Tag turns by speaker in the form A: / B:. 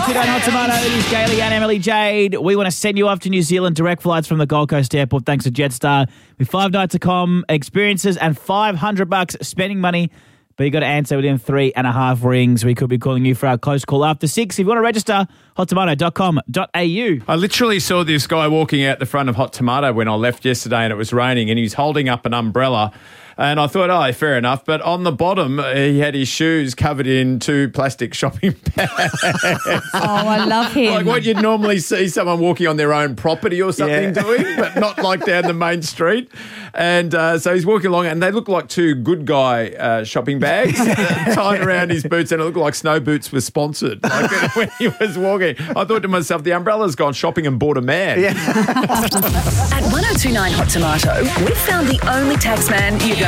A: 1029 Hot Tomato. It is Gailey and Emily Jade. We want to send you off to New Zealand. Direct flights from the Gold Coast Airport thanks to Jetstar. With 5 nights of experiences and $500 spending money. But you got to answer within 3.5 rings. We could be calling you for our close call after 6. If you want to register, hottomato.com.au.
B: I literally saw this guy walking out the front of Hot Tomato when I left yesterday and it was raining and he's holding up an umbrella. And I thought, oh, fair enough. But on the bottom, he had his shoes covered in 2 plastic shopping bags.
C: Oh, I love him.
B: Like what you'd normally see someone walking on their own property or something doing, but not like down the main street. And so he's walking along and they look like 2 good guy shopping bags tied around his boots, and it looked like Snow Boots was sponsored. Like when he was walking, I thought to myself, the umbrella's gone shopping and bought a man.
D: At 1029 Hot Tomato, we found the only tax man you're going